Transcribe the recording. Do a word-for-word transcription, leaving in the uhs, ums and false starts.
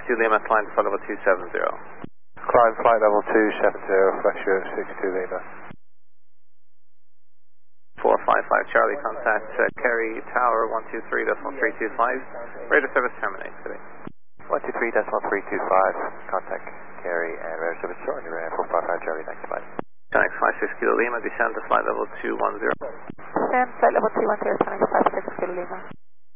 two Lima, climb to flight level two seven zero. Climb flight level two seven zero, flexure six two Lima. four five five Charlie, contact uh, Kerry Tower one two three decimal three two five. Radar service terminate today. one two three decimal three two five, contact Kerry and radar service short, and four five five Charlie, next flight. Connect five six Kilo Lima, descend to flight level two one zero. Descend flight level two one zero, connect five six Kilo Lima.